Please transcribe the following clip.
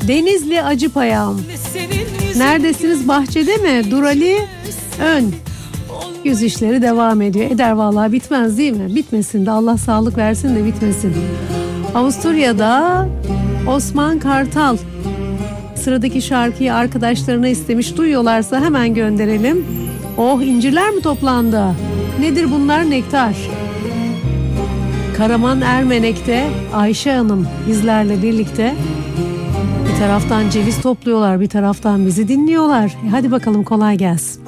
Denizli Acıpayam. Neredesiniz, bahçede mi? Durali Ön. Yüz işleri devam ediyor. Eder vallahi, bitmez değil mi? Bitmesin de, Allah sağlık versin de bitmesin. Avusturya'da Osman Kartal. Sıradaki şarkıyı arkadaşlarına istemiş. Duyuyorlarsa hemen gönderelim. Oh, incirler mi toplandı? Nedir bunlar? Nektar. Karaman Ermenek'te Ayşe Hanım bizlerle birlikte. Bir taraftan ceviz topluyorlar, bir taraftan bizi dinliyorlar. Hadi bakalım, kolay gelsin.